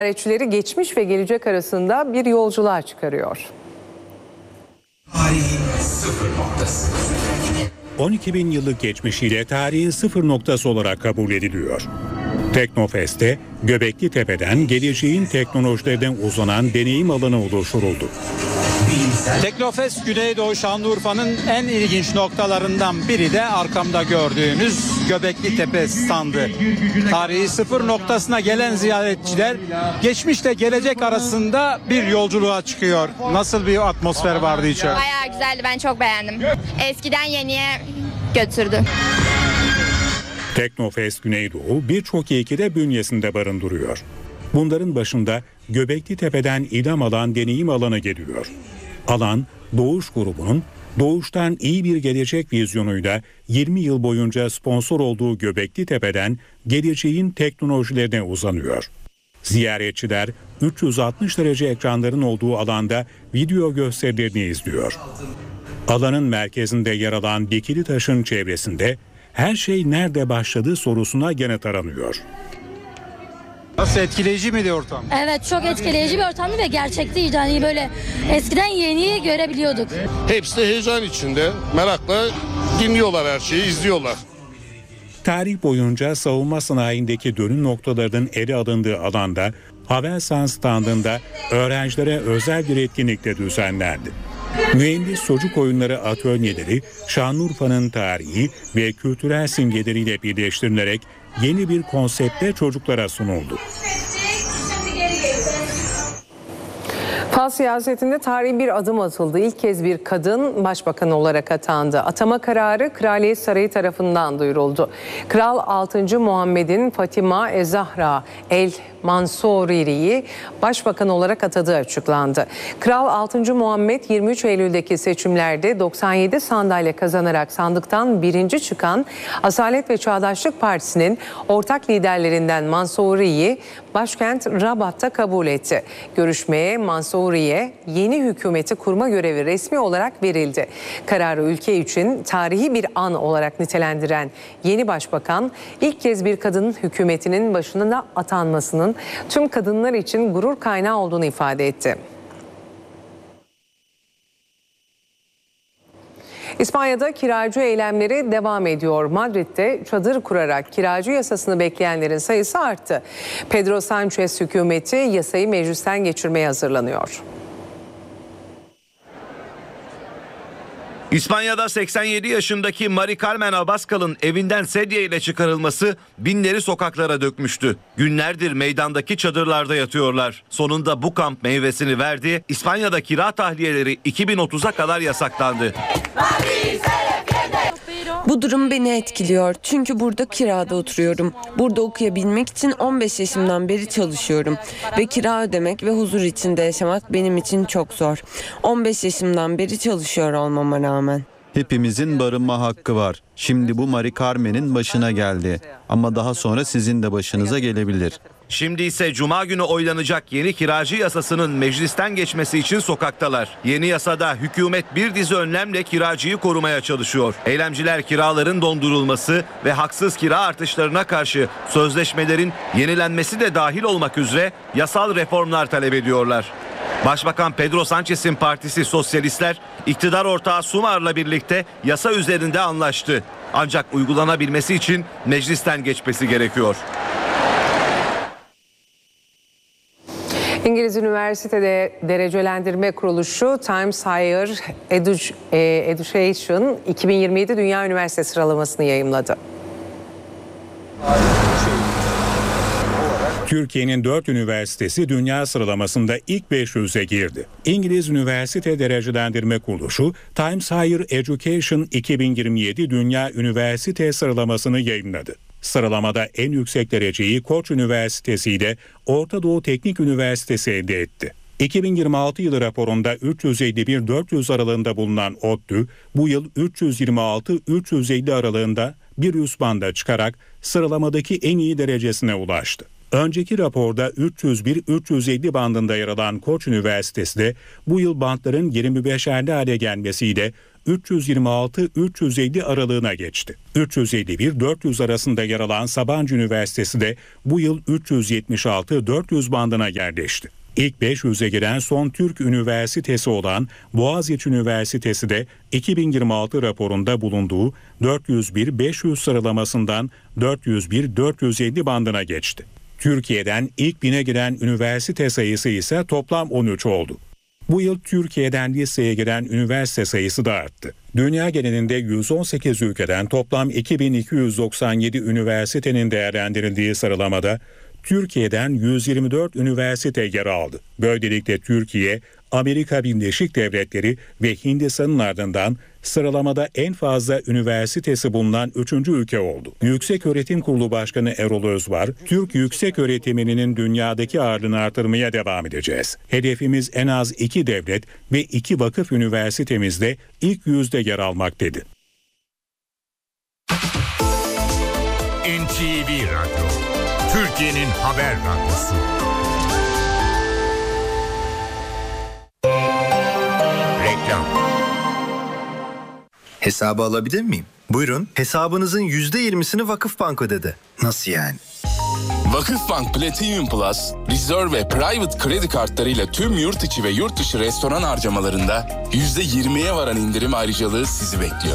Ziyaretçileri geçmiş ve gelecek arasında bir yolculuğa çıkarıyor. 12 bin yıllık geçmişiyle tarihin sıfır noktası olarak kabul ediliyor. Teknofest'te Göbekli Tepe'den geleceğin teknolojilerden uzanan deneyim alanı oluşturuldu. Teknofest Güneydoğu Şanlıurfa'nın en ilginç noktalarından biri de arkamda gördüğünüz Göbekli Tepe standı. Tarihi sıfır noktasına gelen ziyaretçiler geçmişle gelecek arasında bir yolculuğa çıkıyor. Nasıl bir atmosfer vardı içeride? Bayağı güzeldi, ben çok beğendim. Eskiden yeniye götürdü. Teknofest Güneydoğu birçok ilki de bünyesinde barındırıyor. Bunların başında Göbekli Tepe'den ilham alan deneyim alanı geliyor. Alan, Doğuş grubunun doğuştan iyi bir gelecek vizyonuyla 20 yıl boyunca sponsor olduğu Göbekli Tepe'den geleceğin teknolojilerine uzanıyor. Ziyaretçiler 360 derece ekranların olduğu alanda video gösterilerini izliyor. Alanın merkezinde yer alan dikili taşın çevresinde her şey nerede başladı sorusuna yanıt aranıyor. Nasıl, etkileyici miydi ortam? Evet, çok etkileyici bir ortamdı ve gerçekteydi. Hani böyle eskiden yeniyi görebiliyorduk. Hepsi de heyecan içinde, merakla dinliyorlar, her şeyi izliyorlar. Tarih boyunca savunma sanayindeki dönüm noktalarının ele alındığı alanda Havelsan standında öğrencilere özel bir etkinlik de düzenlendi. Mühendis çocuk oyunları atölyeleri Şanlıurfa'nın tarihi ve kültürel simgeleriyle birleştirilerek yeni bir konseptle çocuklara sunuldu. Fas siyasetinde tarihi bir adım atıldı. İlk kez bir kadın başbakan olarak atandı. Atama kararı Kraliyet Sarayı tarafından duyuruldu. Kral 6. Muhammed'in Fatima Zahra El Mansouri'yi başbakan olarak atadığı açıklandı. Kral 6. Muhammed 23 Eylül'deki seçimlerde 97 sandalye kazanarak sandıktan birinci çıkan Asalet ve Çağdaşlık Partisi'nin ortak liderlerinden Mansouri'yi başkent Rabat'ta kabul etti. Görüşmeye Mansouri'ye yeni hükümeti kurma görevi resmi olarak verildi. Kararı ülke için tarihi bir an olarak nitelendiren yeni başbakan ilk kez bir kadının hükümetinin başına atanmasının tüm kadınlar için gurur kaynağı olduğunu ifade etti. İspanya'da kiracı eylemleri devam ediyor. Madrid'de çadır kurarak kiracı yasasını bekleyenlerin sayısı arttı. Pedro Sánchez hükümeti yasayı meclisten geçirmeye hazırlanıyor. İspanya'da 87 yaşındaki Mari Carmen Abascal'ın evinden sedye ile çıkarılması binleri sokaklara dökmüştü. Günlerdir meydandaki çadırlarda yatıyorlar. Sonunda bu kamp meyvesini verdi. İspanya'da kira tahliyeleri 2030'a kadar yasaklandı. Bu durum beni etkiliyor çünkü burada kirada oturuyorum. Burada okuyabilmek için 15 yaşımdan beri çalışıyorum ve kira ödemek ve huzur içinde yaşamak benim için çok zor. 15 yaşımdan beri çalışıyor olmama rağmen. Hepimizin barınma hakkı var. Şimdi bu Mari Carmen'in başına geldi. Ama daha sonra sizin de başınıza gelebilir. Şimdi ise Cuma günü oylanacak yeni kiracı yasasının meclisten geçmesi için sokaktalar. Yeni yasada hükümet bir dizi önlemle kiracıyı korumaya çalışıyor. Eylemciler kiraların dondurulması ve haksız kira artışlarına karşı sözleşmelerin yenilenmesi de dahil olmak üzere yasal reformlar talep ediyorlar. Başbakan Pedro Sánchez'in partisi Sosyalistler, iktidar ortağı Sumar'la birlikte yasa üzerinde anlaştı. Ancak uygulanabilmesi için meclisten geçmesi gerekiyor. İngiliz Üniversitede Derecelendirme Kuruluşu Times Higher Education 2027 Dünya Üniversite sıralamasını yayımladı. Türkiye'nin 4 üniversitesi dünya sıralamasında ilk 500'e girdi. İngiliz Üniversite Derecelendirme Kuruluşu Times Higher Education 2027 Dünya Üniversite sıralamasını yayınladı. Sıralamada en yüksek dereceyi Koç Üniversitesi ile Orta Doğu Teknik Üniversitesi elde etti. 2026 yılı raporunda 351-400 aralığında bulunan ODTÜ bu yıl 326-350 aralığında bir üst banda çıkarak sıralamadaki en iyi derecesine ulaştı. Önceki raporda 301-350 bandında yer alan Koç Üniversitesi de bu yıl bantların 25'erli hale gelmesiyle 326-350 aralığına geçti. 351-400 arasında yer alan Sabancı Üniversitesi de bu yıl 376-400 bandına yerleşti. İlk 500'e giren son Türk üniversitesi olan Boğaziçi Üniversitesi de 2026 raporunda bulunduğu 401-500 sıralamasından 401-450 bandına geçti. Türkiye'den ilk 1000'e giren üniversite sayısı ise toplam 13 oldu. Bu yıl Türkiye'den listeye giren üniversite sayısı da arttı. Dünya genelinde 118 ülkeden toplam 2297 üniversitenin değerlendirildiği sıralamada Türkiye'den 124 üniversite yer aldı. Böylelikle Türkiye, Amerika Birleşik Devletleri ve Hindistan'ın ardından sıralamada en fazla üniversitesi bulunan 3. ülke oldu. Yükseköğretim Kurulu Başkanı Erol Özvar, Türk yüksek öğretiminin dünyadaki ağırlığını artırmaya devam edeceğiz. Hedefimiz en az 2 devlet ve 2 vakıf üniversitemizde ilk 100'de yer almak dedi. NTV Radyo, Türkiye'nin haber radyosu. Reklam. Hesabı alabilir miyim? Buyurun. Hesabınızın %20'sini Vakıfbank ödedi. Nasıl yani? Vakıfbank Platinum Plus, Reserve ve Private kredi kartlarıyla tüm yurt içi ve yurt dışı restoran harcamalarında %20'ye varan indirim ayrıcalığı sizi bekliyor.